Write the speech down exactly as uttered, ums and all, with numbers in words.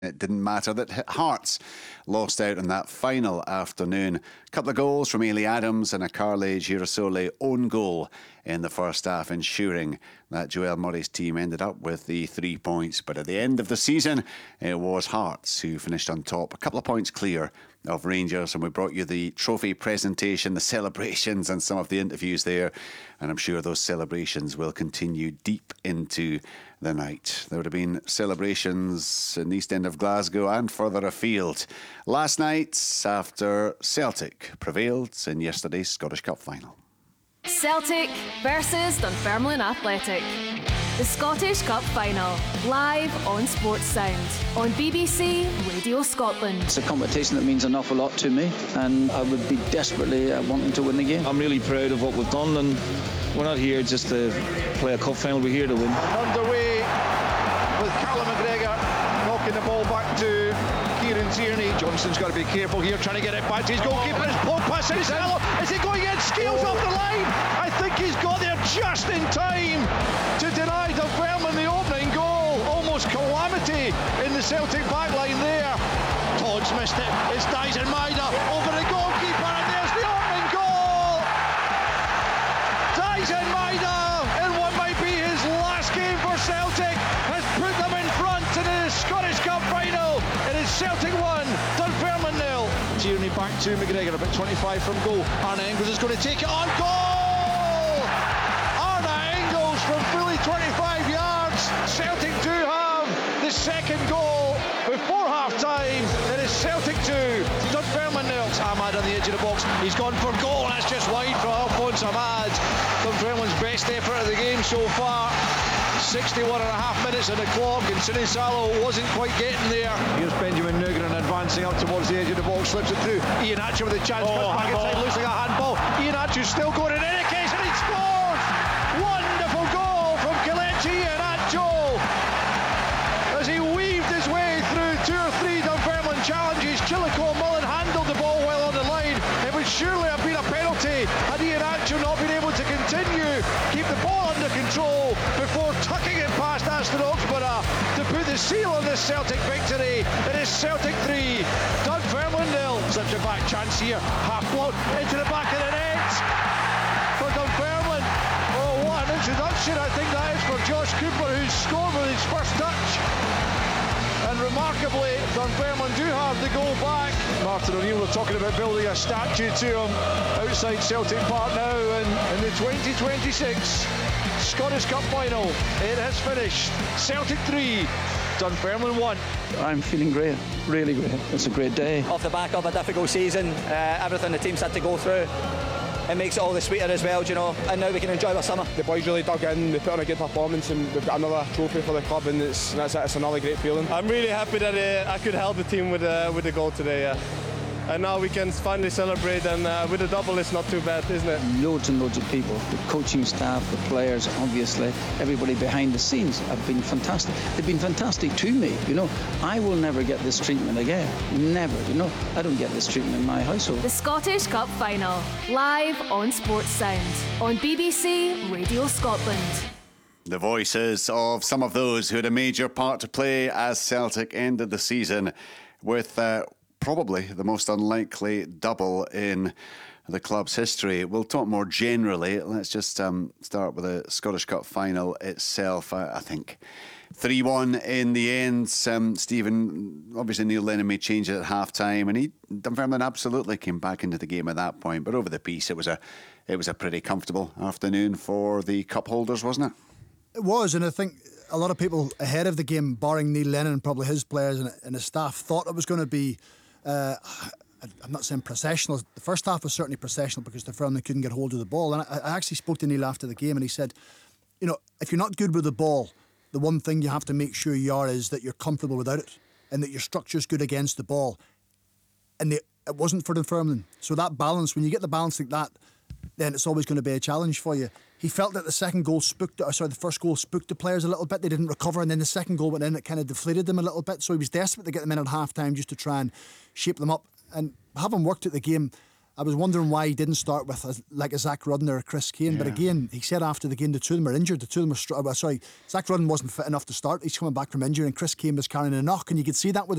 It didn't matter that Hearts lost out on that final afternoon. A couple of goals from Ailey Adams and a Carly Girasole own goal in the first half, ensuring that Joelle Murray's team ended up with the three points. But at the end of the season, it was Hearts who finished on top, a couple of points clear of Rangers, and we brought you the trophy presentation, the celebrations and some of the interviews there, and I'm sure those celebrations will continue deep into the night. There would have been celebrations in the East End of Glasgow and further afield last night after Celtic prevailed in yesterday's Scottish Cup final. Celtic versus Dunfermline Athletic. The Scottish Cup final, live on Sports Sound, on B B C Radio Scotland. It's a competition that means an awful lot to me, and I would be desperately uh, wanting to win the game. I'm really proud of what we've done, and we're not here just to play a cup final, we're here to win. Underway with Callum McGregor knocking the ball back to Kieran Tierney. Johnston's got to be careful here, trying to get it back to his goalkeeper. His poke pass in Salo. Is he going in? Scales off the line. I think he's got there just in time to deny Dunfermline the opening goal. Almost calamity in the Celtic backline there. Todd's missed it. It's Dyson Maida over the goalkeeper, and there's the opening goal. Dyson Maida, in what might be his last game for Celtic, has put them in front in the Scottish Cup final. It is Celtic one, Dunfermline nil. Tierney back to McGregor, about twenty-five from goal. Arna Engels is going to take it on goal. Arna Engels from fully twenty-five yards. Celtic do have the second goal before half time. It is Celtic two, Dunfermline nil. Ahmad on the edge of the box. He's gone for goal, and that's just wide for Alphonse Ahmad. Dunfermline's best effort of the game so far. sixty-one and a half minutes on the clock, and Sine Salo wasn't quite getting there. Here's Benjamin Nugent advancing up towards the edge of the box, slips it through. Ian Atcher with a chance, cuts Oh, back inside, handball. looks like a handball. Ian Atcher's still going in any case, and he scores! Wonderful goal from Kelechi Ian Atcher as he weaved his way through two or three Dunfermline challenges. Chillico Mullen handled the ball well on the line. It would surely have been a penalty had Ian Atcher not been able to continue, keep the ball under control before tucking it past Aston Oxborough to put the seal on this Celtic victory. It is Celtic three, Dunfermline nil. Such a back chance here, half block into the back of the net for Dunfermline. Oh, what an introduction I think that is for Josh Cooper, who's scored with his first touch. And remarkably, Dunfermline do have the goal back. Martin O'Neill were talking about building a statue to him outside Celtic Park now, and in the twenty twenty-six Scottish Cup final, it has finished. Celtic three, Dunfermline one. I'm feeling great, really great. It's a great day. Off the back of a difficult season, uh, everything the team's had to go through, it makes it all the sweeter as well, do you know, and now we can enjoy our summer. The boys really dug in, they put on a good performance, and we've got another trophy for the club, and it's, that's it, it's another great feeling. I'm really happy that uh, I could help the team with, uh, with the goal today, yeah. And now we can finally celebrate, and uh, with a double it's not too bad, isn't it? Loads and loads of people, the coaching staff, the players, obviously, everybody behind the scenes have been fantastic. They've been fantastic to me, you know. I will never get this treatment again. Never, you know. I don't get this treatment in my household. The Scottish Cup final, live on Sports Sound, on B B C Radio Scotland. The voices of some of those who had a major part to play as Celtic ended the season with uh, probably the most unlikely double in the club's history. We'll talk more generally. Let's just um, start with the Scottish Cup final itself. I, I think three one in the end. Um, Stephen, obviously Neil Lennon made changes at half time, and he Dunfermline absolutely came back into the game at that point. But over the piece, it was a it was a pretty comfortable afternoon for the cup holders, wasn't it? It was, and I think a lot of people ahead of the game, barring Neil Lennon and probably his players and, and his staff, thought it was going to be Uh, I'm not saying processional. The first half was certainly processional because the firm they couldn't get hold of the ball. And I, I actually spoke to Neil after the game, and he said, you know, if you're not good with the ball, the one thing you have to make sure you are is that you're comfortable without it, and that your structure's good against the ball. And they, it wasn't for Dunfermline. So that balance, when you get the balance like that, then it's always going to be a challenge for you. He felt that the second goal spooked, or sorry, the first goal spooked the players a little bit. They didn't recover, and then the second goal went in. It kind of deflated them a little bit. So he was desperate to get them in at half time just to try and shape them up. And having worked at the game, I was wondering why he didn't start with a, like a Zach Rudden or a Chris Kane. Yeah. But again, he said after the game the two of them are injured. The two of them are str- sorry, Zach Rudden wasn't fit enough to start. He's coming back from injury, and Chris Kane was carrying a knock, and you could see that with